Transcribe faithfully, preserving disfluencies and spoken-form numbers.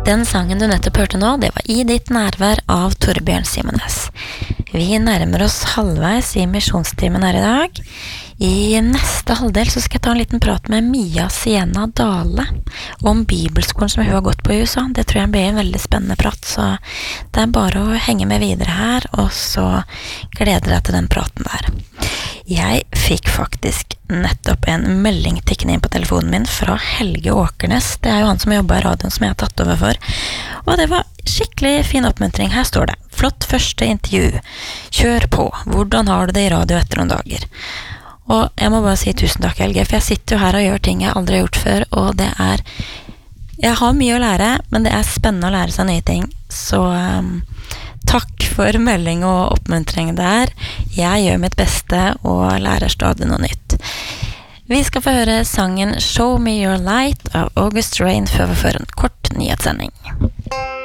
Den sangen du nettopp hørte nå, det var I ditt nærvær av Torbjørn Simones. Vi nærmer oss halvveis i misjonstimen her i dag. I neste halvdel så skal jeg ta en liten prat med Mia Sienna Dale om bibelskolen som hun har gått på i U S A. Det tror jeg blir en veldig spennende prat, så det er bare å henge med videre her, og så gleder jeg til den praten der. Jeg fikk faktisk nettopp en melding tikkende inn på telefonen min fra Helge Åkernes. Det er jo han som jobber i radioen som jeg har tatt over for. Og det var skikkelig fin oppmuntring. Her står det: flott første intervju. Kjør på. Hvordan har du det i radio etter noen dager? Og jeg må bare si tusen takk, Helge, for jeg sitter jo her og gjør ting jeg aldri har gjort før, og det er... Jeg har mye å lære, men det er spennende å lære seg nye ting. Så um, takk for melding og oppmuntring der. Jeg gjør mitt beste og lærer stadig noe nytt. Vi skal få høre sangen Show Me Your Light av August Rain før vi får en kort nyhetssending.